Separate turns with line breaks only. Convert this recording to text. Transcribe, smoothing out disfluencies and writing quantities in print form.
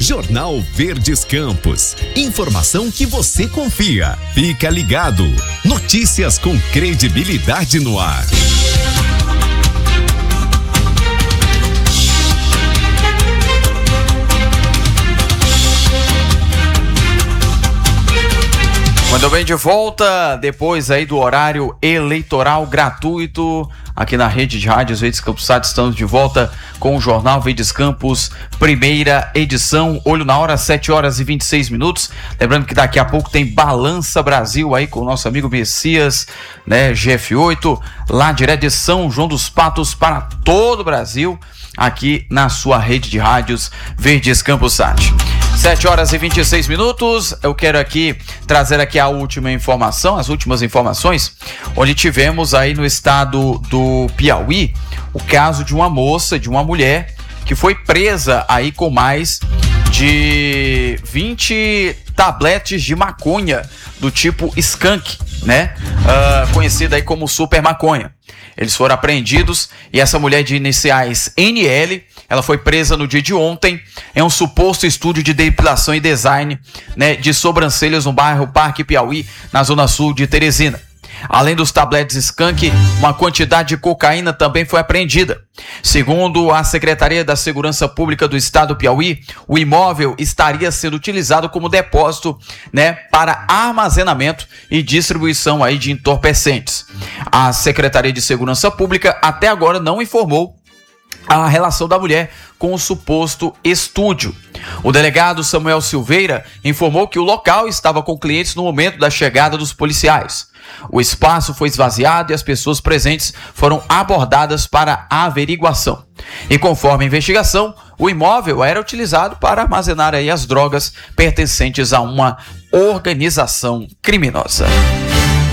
Jornal Verdes Campos. Informação que você confia. Fica ligado. Notícias com credibilidade no ar.
Muito bem, de volta depois aí do horário eleitoral gratuito aqui na rede de rádios Verdes Campos SAT. Estamos de volta com o Jornal Verdes Campos, primeira edição, olho na hora, 7h26. Lembrando que daqui a pouco tem Balança Brasil aí com o nosso amigo Messias, né, GF8, lá direto de São João dos Patos para todo o Brasil, aqui na sua rede de rádios Verdes Campos SAT. 7h26. Eu quero aqui trazer aqui a última informação, as últimas informações, onde tivemos aí no estado do Piauí o caso de uma moça, de uma mulher que foi presa aí com mais de 20 tabletes de maconha do tipo skunk, né? Conhecida aí como super maconha. Eles foram apreendidos e essa mulher de iniciais NL, ela foi presa no dia de ontem em um suposto estúdio de depilação e design, né, de sobrancelhas no bairro Parque Piauí, na zona sul de Teresina. Além dos tabletes skunk, uma quantidade de cocaína também foi apreendida. Segundo a Secretaria da Segurança Pública do Estado do Piauí, o imóvel estaria sendo utilizado como depósito, né, para armazenamento e distribuição aí de entorpecentes. A Secretaria de Segurança Pública até agora não informou a relação da mulher com o suposto estúdio. O delegado Samuel Silveira informou que o local estava com clientes no momento da chegada dos policiais. O espaço foi esvaziado e as pessoas presentes foram abordadas para a averiguação. E conforme a investigação, o imóvel era utilizado para armazenar aí as drogas pertencentes a uma organização criminosa.